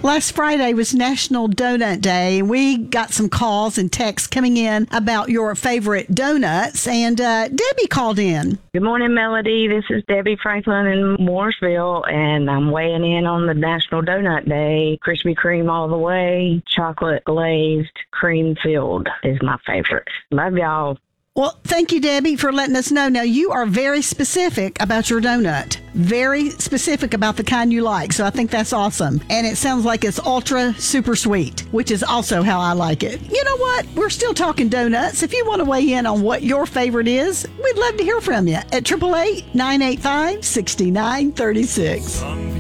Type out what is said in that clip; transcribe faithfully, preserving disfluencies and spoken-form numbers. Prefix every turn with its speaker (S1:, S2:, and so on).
S1: Last Friday was National Donut Day, and we got some calls and texts coming in about your favorite donuts, and uh, Debbie called in.
S2: Good morning, Melody. This is Debbie Franklin in Mooresville, and I'm weighing in on the National Donut Day. Krispy Kreme all the way, chocolate glazed, cream filled is my favorite. Love y'all.
S1: Well, thank you, Debbie, for letting us know. Now, you are very specific about your donut. Very specific about the kind you like. So I think that's awesome. And it sounds like it's ultra super sweet, which is also how I like it. You know what? We're still talking donuts. If you want to weigh in on what your favorite is, we'd love to hear from you at eight eight eight, nine eight five, six nine three six.